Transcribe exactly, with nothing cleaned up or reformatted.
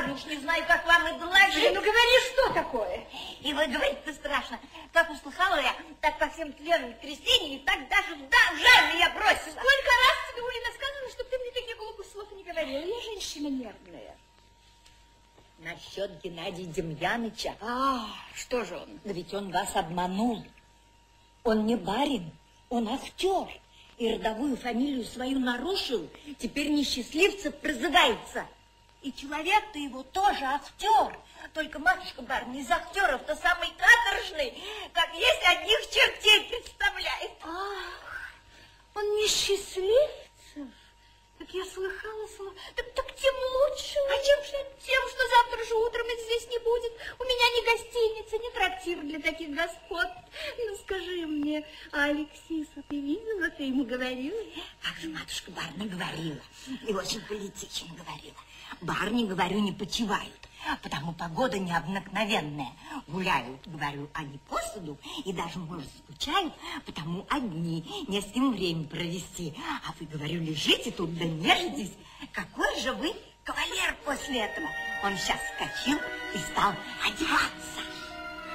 сударыня, уж не знаю, как вам и доложить. Ну, говори, что такое? И вы говорите-то страшно. Как услыхала я, так по всем членам крестения, и так даже в да, жаль меня бросила. Сколько раз тебе, Улина, сказала, чтобы ты мне таких глупых слов не говорила. Я женщина нервная. Насчет Геннадия Демьяныча. А, что же он? Да ведь он вас обманул. Он не барин, он актер. И родовую фамилию свою нарушил. Теперь несчастливцев прозывается. И человек-то его тоже актер. Только, матушка барыня, из актеров-то самый каторжный, как есть одних чертей представляет. Ах, он несчастливцев? Так я слыхала, слыхала. Так, так тем лучше. А чем же? Тем, что завтра же утром их здесь не будет. У меня ни гостиница, ни трактир для таких господ. Ну, скажи мне, а Алексиса ты видела? Ты ему говорила? Как же матушка барыня говорила. И очень политично говорила. Барни, говорю, не почивают, потому погода необыкновенная. Гуляют, говорю, они по саду и даже, может, скучают, потому одни, не с кем время провести. А вы, говорю, лежите тут да нежитесь. Какой же вы кавалер после этого? Он сейчас вскочил и стал одеваться.